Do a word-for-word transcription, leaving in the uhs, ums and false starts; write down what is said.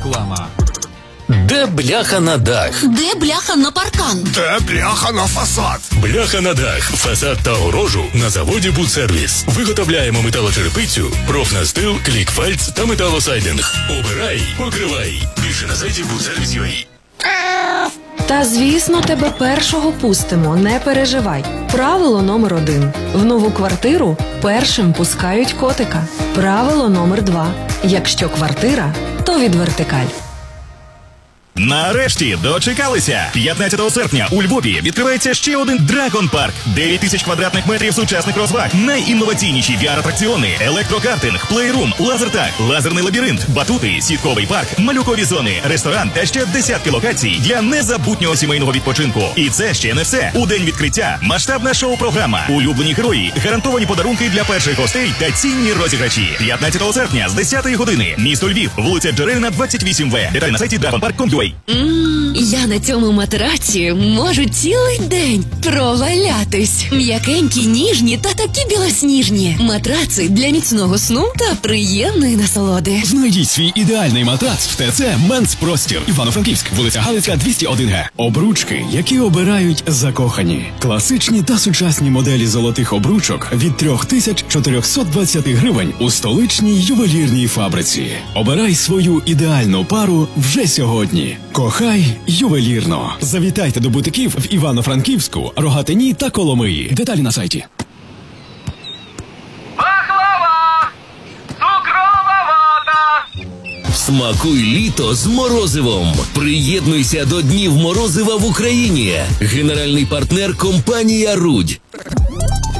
реклама. Де бляха на дах? Де бляха на паркан? Де бляха на фасад? Бляха на дах, фасад та огорожу на заводі «Будсервіс». Виготовляємо металочерепицю, профнастил, клікфальц та металосайдинг. Обирай, покривай. Більше на сайті будсервіс крапка ю а. Та, звісно, тебе першого пустимо, не переживай. Правило номер один. В нову квартиру першим пускають котика. Правило номер два. Якщо квартира, то від вертикаль. Нарешті дочекалися! п'ятнадцятого серпня у Львові відкривається ще один Драгон Парк. дев'ять тисяч квадратних метрів сучасних розваг, найінноваційніші ві ар-атракціони, електрокартинг, плейрум, лазертаг, лазерний лабіринт, батути, сітковий парк, малюкові зони, ресторан та ще десятки локацій для незабутнього сімейного відпочинку. І це ще не все. У день відкриття масштабна шоу-програма, улюблені герої, гарантовані подарунки для перших гостей та цінні розіграші. п'ятнадцятого серпня з десятої години. Місто Львів, вулиця Джерельна, двадцять вісім ве. Деталі на сайті драгон парк крапка ком крапка ю а. Ммм, я на цьому матраці можу цілий день провалятись. М'якенькі, ніжні та такі білосніжні. Матраци для міцного сну та приємної насолоди. Знайдіть свій ідеальний матрац в ТЦ «Менс Простір». Івано-Франківськ, вулиця Галицька, двісті один ге. Обручки, які обирають закохані. Класичні та сучасні моделі золотих обручок від три тисячі чотириста двадцять гривень у столичній ювелірній фабриці. Обирай свою ідеальну пару вже сьогодні. Кохай ювелірно. Завітайте до бутиків в Івано-Франківську, Рогатині та Коломиї. Деталі на сайті. Пахлава! Цукрова вата! Смакуй літо з морозивом. Приєднуйся до Днів морозива в Україні. Генеральний партнер – компанія «Рудь».